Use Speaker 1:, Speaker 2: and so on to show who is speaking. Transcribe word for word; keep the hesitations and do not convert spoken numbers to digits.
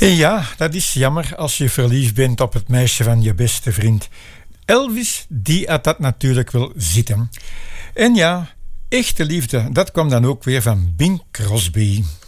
Speaker 1: En ja, dat is jammer als je verliefd bent op het meisje van je beste vriend. Elvis, die had dat natuurlijk wel zitten. En ja, echte liefde, dat kwam dan ook weer van Bing Crosby.